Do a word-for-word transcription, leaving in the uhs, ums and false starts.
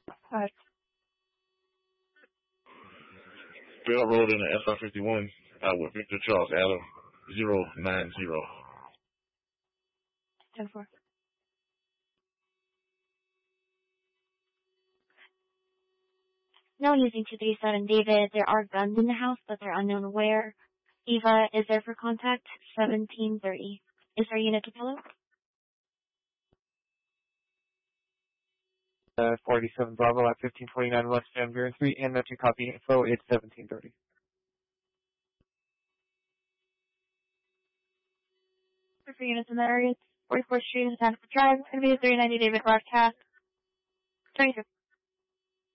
Alright. Bell Road in the S R fifty-one uh, with Victor Charles Adam zero nine zero. ten four. No, using two three seven David. There are guns in the house, but they're unknown where. Eva is there for contact seventeen thirty. Is there a unit to follow? Uh, forty-seven Bravo at fifteen forty-nine West Van Buren Street, and that's your copy info. It's seventeen thirty. For units in that area, forty-fourth Street, Santa Fe Drive, Interview three ninety David broadcast. twenty-two.